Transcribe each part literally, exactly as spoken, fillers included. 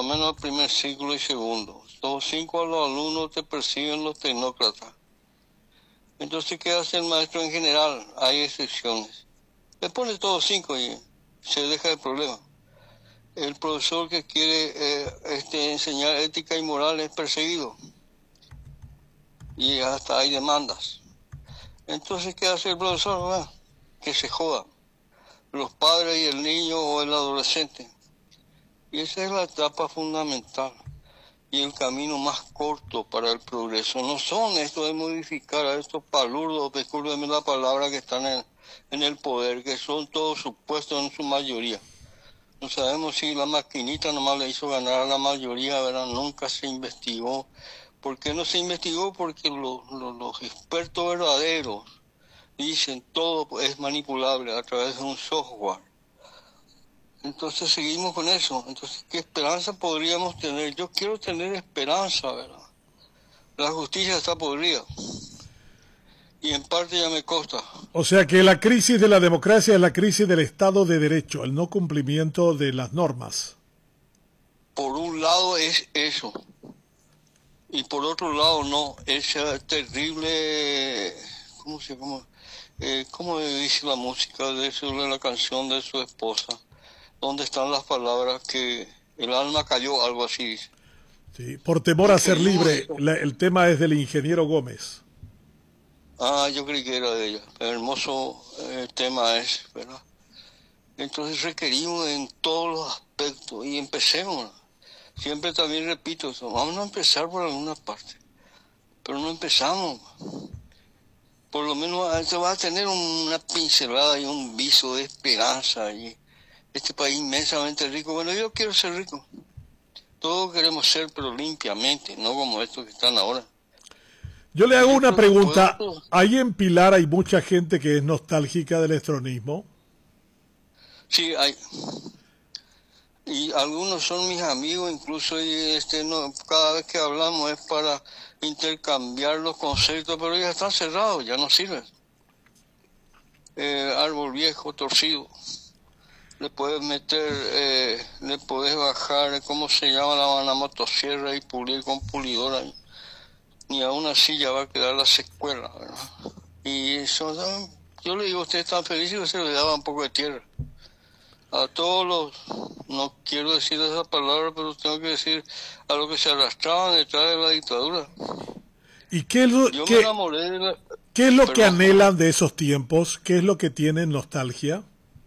lo menos el primer ciclo y segundo. Los cinco a los alumnos te persiguen los tecnócratas. Entonces, ¿qué hace el maestro en general? Hay excepciones. Le pone todos cinco y se deja el problema. El profesor que quiere eh, este, enseñar ética y moral es perseguido. Y hasta hay demandas. Entonces, ¿qué hace el profesor? Ah, que se joda. Los padres y el niño o el adolescente. Y esa es la etapa fundamental. Y el camino más corto para el progreso. No son esto de modificar a estos palurdos, discúlpenme la palabra, que están en, en el poder, que son todos supuestos en su mayoría. No sabemos si la maquinita nomás le hizo ganar a la mayoría, ¿verdad? Nunca se investigó. ¿Por qué no se investigó? Porque lo, lo, los expertos verdaderos dicen todo es manipulable a través de un software. Entonces seguimos con eso. Entonces, ¿qué esperanza podríamos tener? Yo quiero tener esperanza, ¿verdad? La justicia está podrida. Y en parte ya me consta. O sea que la crisis de la democracia es la crisis del Estado de Derecho, el no cumplimiento de las normas. Por un lado es eso. Y por otro lado no. Esa terrible... ¿Cómo se llama? Eh, ¿Cómo dice la música de, su, de la canción de su esposa? ¿Dónde están las palabras que el alma cayó? Algo así dice. Sí, por temor a ser libre, la, el tema es del ingeniero Gómez. Ah, yo creí que era de ella. El hermoso eh, tema es, ¿verdad? Entonces requerimos en todos los aspectos y empecemos. Siempre también repito eso, vamos a empezar por alguna parte, pero no empezamos. Por lo menos se va a tener una pincelada y un viso de esperanza y este país inmensamente rico. Bueno, yo quiero ser rico. Todos queremos ser, pero limpiamente, no como estos que están ahora. Yo le hago una pregunta. ¿Ahí en Pilar hay mucha gente que es nostálgica del estronismo? Sí, hay. Y algunos son mis amigos, incluso y este no, cada vez que hablamos es para intercambiar los conceptos, pero ya están cerrados, ya no sirven. Eh, árbol viejo, torcido. Le puedes meter, eh, le puedes bajar, ¿cómo se llama? La, la motosierra y pulir con pulidora. Ni aún así ya va a quedar la secuela, ¿verdad? Y eso, yo le digo, ustedes están felices que se le daba un poco de tierra. A todos los, no quiero decir esa palabra, pero tengo que decir a los que se arrastraban detrás de la dictadura. ¿Y qué es lo, yo qué, me enamoré de la, ¿qué es lo perdón, que anhelan de esos tiempos? ¿Qué es lo que tienen nostalgia?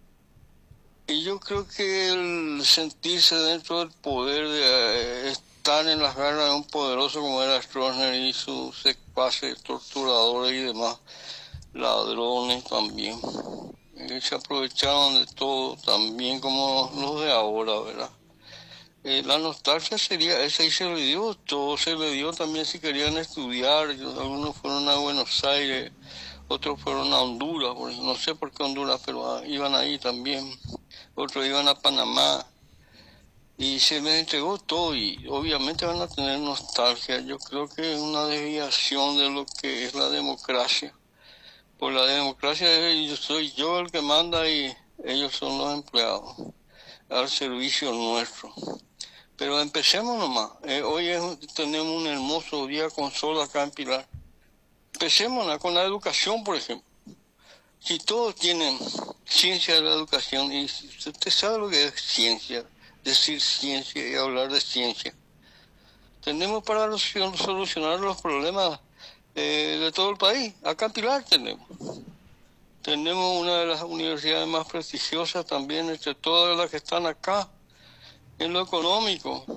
Y yo creo que el sentirse dentro del poder, de eh, estar en las garras de un poderoso como era Stroessner y sus secuaces, torturadores y demás, ladrones también. Eh, se aprovecharon de todo, también como los de ahora, ¿verdad? Eh, la nostalgia sería esa y se le dio todo, se le dio también si querían estudiar. Yo, algunos fueron a Buenos Aires, otros fueron a Honduras, no sé por qué Honduras, pero ah, iban ahí también. Otros iban a Panamá y se les entregó todo y obviamente van a tener nostalgia. Yo creo que es una desviación de lo que es la democracia. Por la democracia yo soy yo el que manda y ellos son los empleados al servicio nuestro. Pero empecemos nomás. Eh, hoy es, tenemos un hermoso día con sol acá en Pilar. Empecemos con la educación, por ejemplo. Si todos tienen ciencia de la educación, y usted sabe lo que es ciencia, decir ciencia y hablar de ciencia, tenemos para solucionar los problemas eh, de todo el país. Acá en Pilar tenemos. Tenemos una de las universidades más prestigiosas también entre todas las que están acá, en lo económico,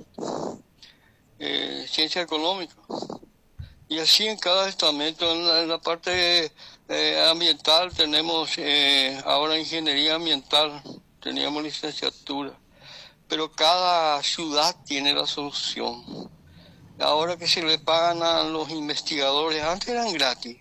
eh, ciencia económica. Y así en cada estamento, en la, en la parte eh, ambiental tenemos eh, ahora ingeniería ambiental, teníamos licenciatura, pero cada ciudad tiene la solución. Ahora que se le pagan a los investigadores, antes eran gratis,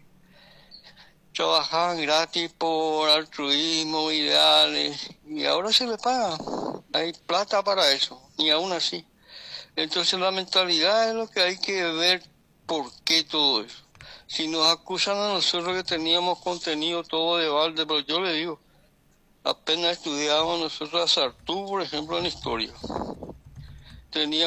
trabajaban gratis por altruismo, ideales, y ahora se le paga, hay plata para eso, y aún así. Entonces la mentalidad es lo que hay que ver. ¿Por qué todo eso? Si nos acusan a nosotros que teníamos contenido todo de balde, pero yo le digo, apenas estudiábamos nosotros a Sartú, por ejemplo, en historia. Teníamos